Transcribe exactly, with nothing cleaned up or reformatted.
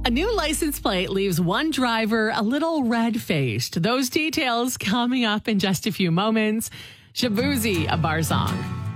A new license plate leaves one driver a little red-faced. Those details coming up in just a few moments. Shaboozey, a bar song.